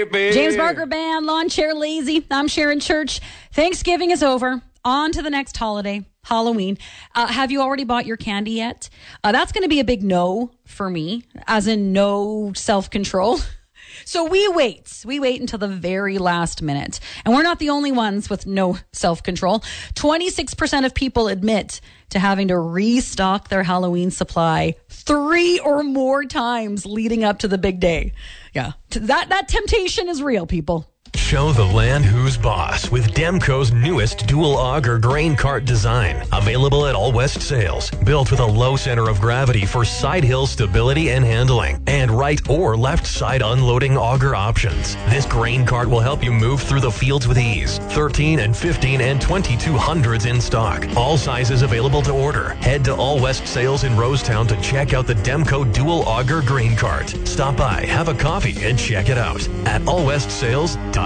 James Barker Band, Lawn Chair Lazy. I'm Sharon Church. Thanksgiving is over. On to the next holiday, Halloween. Have you already bought your candy yet? That's going to be a big no for me, as in no self-control. So we wait until the very last minute. And we're not the only ones with no self-control. 26% of people admit to having to restock their Halloween supply 3 or more times leading up to the big day. Yeah, that temptation is real, people. Show the land who's boss with Demco's newest dual auger grain cart design. Available at All West Sales. Built with a low center of gravity for side hill stability and handling. And right or left side unloading auger options. This grain cart will help you move through the fields with ease. 13 and 15 and 2200s in stock. All sizes available to order. Head to All West Sales in Rosetown to check out the Demco dual auger grain cart. Stop by, have a coffee, and check it out at allwestsales.ca.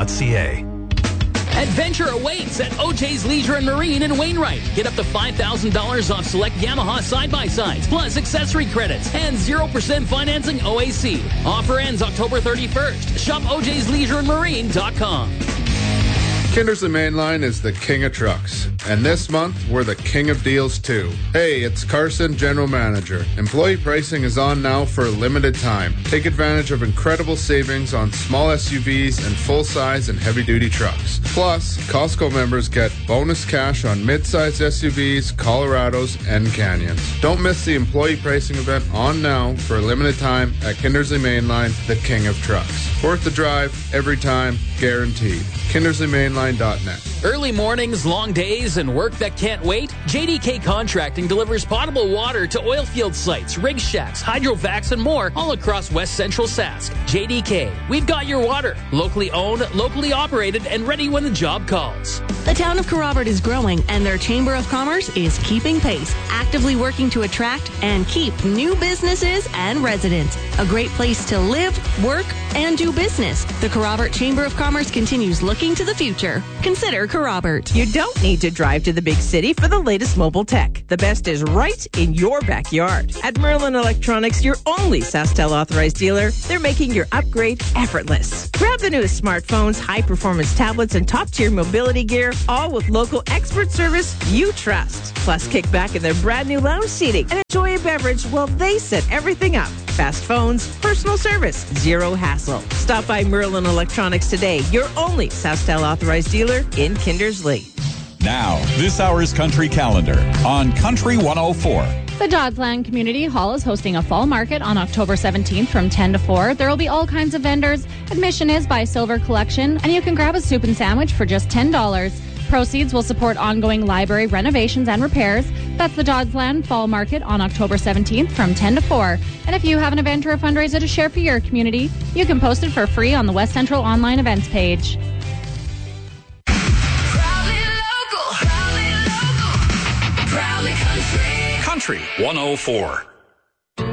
Adventure awaits at OJ's Leisure and Marine in Wainwright. Get up to $5,000 off select Yamaha side-by-sides, plus accessory credits and 0% financing OAC. Offer ends October 31st. Shop OJ'sLeisureandMarine.com. Kindersley Mainline is the king of trucks, and this month we're the king of deals too. Hey, it's Carson, General Manager. Employee pricing is on now for a limited time. Take advantage of incredible savings on small SUVs and full-size and heavy-duty trucks. Plus, Costco members get bonus cash on mid-size SUVs, Colorados, and Canyons. Don't miss the employee pricing event on now for a limited time at Kindersley Mainline, the king of trucks. Worth the drive, every time, guaranteed. KindersleyMainline.net. Early mornings, long days, and work that can't wait? JDK Contracting delivers potable water to oil field sites, rig shacks, hydrovacs, and more all across West Central Sask. JDK, we've got your water. Locally owned, locally operated, and ready when the job calls. The town of Kerrobert is growing, and their Chamber of Commerce is keeping pace, actively working to attract and keep new businesses and residents. A great place to live, work, and do business. The Kerrobert Chamber of Commerce continues looking to the future. Consider Kerrobert. You don't need to drive to the big city for the latest mobile tech. The best is right in your backyard. At Merlin Electronics, your only SaskTel authorized dealer, they're making your upgrade effortless. Grab the newest smartphones, high-performance tablets, and top-tier mobility gear, all with local expert service you trust. Plus, kick back in their brand-new lounge seating and enjoy a beverage while they set everything up. Fast phones, personal service, zero hassle. Stop by Merlin Electronics today, your only SaskTel authorized dealer in Kindersley. Now, this hour's Country Calendar on Country 104. The Dodsland Community Hall is hosting a fall market on October 17th from 10 to 4. There will be all kinds of vendors. Admission is by Silver Collection, and you can grab a soup and sandwich for just $10. Proceeds will support ongoing library renovations and repairs. That's the Dodsland Fall Market on October 17th from 10 to 4. And if you have an event or a fundraiser to share for your community, you can post it for free on the West Central online events page. Proudly local, proudly local, proudly country. Country 104.